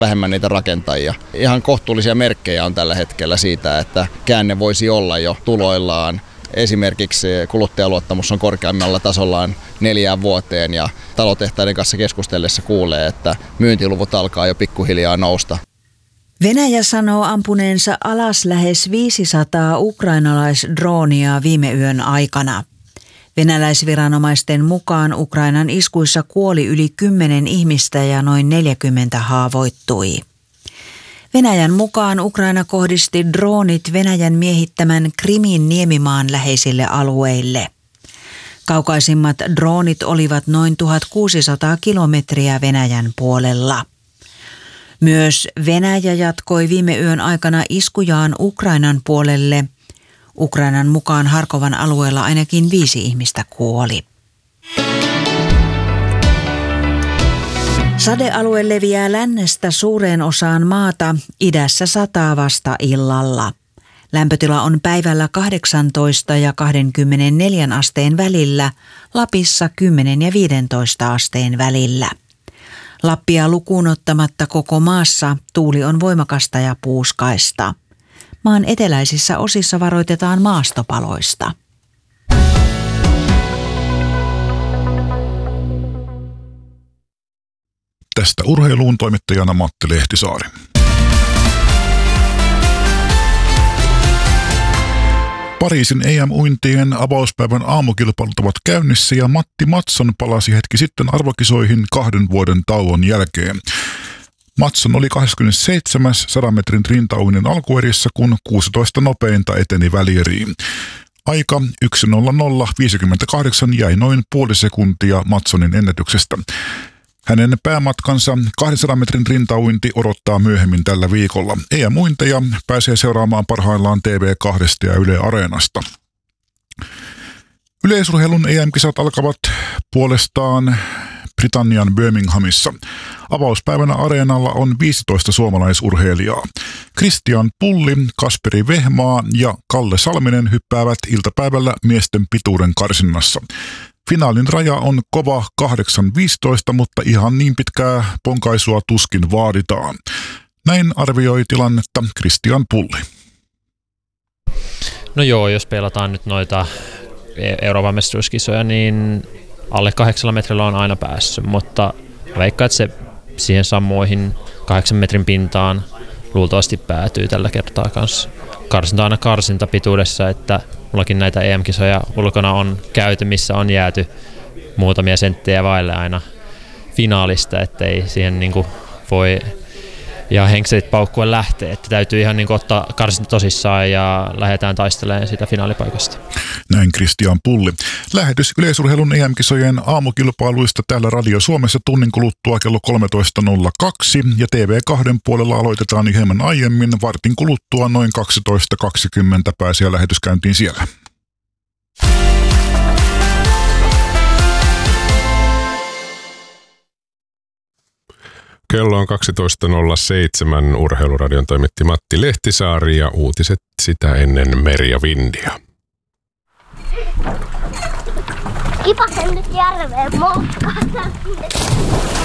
vähemmän niitä rakentajia. Ihan kohtuullisia merkkejä on tällä hetkellä siitä, että käänne voisi olla jo tuloillaan. Esimerkiksi kuluttajaluottamus on korkeammalla tasollaan 4 vuoteen ja talotehtaiden kanssa keskustellessa kuulee, että myyntiluvut alkaa jo pikkuhiljaa nousta. Venäjä sanoo ampuneensa alas lähes 500 ukrainalaisdroonia viime yön aikana. Venäläisviranomaisten mukaan Ukrainan iskuissa kuoli yli 10 ihmistä ja noin 40 haavoittui. Venäjän mukaan Ukraina kohdisti droonit Venäjän miehittämän Krimin niemimaan läheisille alueille. Kaukaisimmat droonit olivat noin 1600 kilometriä Venäjän puolella. Myös Venäjä jatkoi viime yön aikana iskujaan Ukrainan puolelle. Ukrainan mukaan Harkovan alueella ainakin 5 ihmistä kuoli. Sadealue leviää lännestä suureen osaan maata, idässä sataa vasta illalla. Lämpötila on päivällä 18 ja 24 asteen välillä, Lapissa 10 ja 15 asteen välillä. Lappia lukuun ottamatta koko maassa tuuli on voimakasta ja puuskaista. Maan eteläisissä osissa varoitetaan maastopaloista. Tästä urheiluun toimittajana Matti Lehtisaari. Pariisin EM-uintien avauspäivän aamukilpailut ovat käynnissä ja Matti Mattsson palasi hetki sitten arvokisoihin 2 vuoden tauon jälkeen. Mattsson oli 27. 100 metrin rintauinnin alkuerissä, kun 16 nopeinta eteni välieriin. Aika 1:00:58 jäi noin puoli sekuntia Matssonin ennätyksestä. Hänen päämatkansa 200 metrin rintauinti odottaa myöhemmin tällä viikolla. EM-uinteja pääsee seuraamaan parhaillaan TV2 ja Yle Areenasta. Yleisurheilun EM-kisat alkavat puolestaan Britannian Birminghamissa. Avauspäivänä areenalla on 15 suomalaisurheilijaa. Kristian Pulli, Kasperi Vehmaa ja Kalle Salminen hyppäävät iltapäivällä miesten pituuden karsinnassa. Finaalin raja on kova 8.15, mutta ihan niin pitkää ponkaisua tuskin vaaditaan. Näin arvioi tilannetta Kristian Pulli. No joo, jos pelataan nyt noita Euroopan mestaruuskisoja, niin alle 8 metrillä on aina päässyt, mutta veikkaan, että se siihen samoihin 8 metrin pintaan luultavasti päätyy tällä kertaa kanssa. Karsinta aina karsintapituudessa, että mullakin näitä EM-kisoja ulkona on käyty, missä on jääty muutamia senttejä vaille aina finaalista, ettei siihen niinku voi ihan henkselit paukkuen lähteä, että täytyy ihan niinku ottaa karsinta tosissaan ja lähdetään taistelemaan sitä finaalipaikasta. Näin Kristian Pulli. Lähetys yleisurheilun EM-kisojen aamukilpailuista täällä Radio Suomessa tunnin kuluttua kello 13.02 ja TV2 puolella aloitetaan hieman aiemmin, vartin kuluttua noin 12.20 pääsee lähetyskäyntiin siellä. Kello on 12.07. Urheiluradion toimitti Matti Lehtisaari ja uutiset sitä ennen Merja Vindia. Kipasen nyt järveen moukkaan.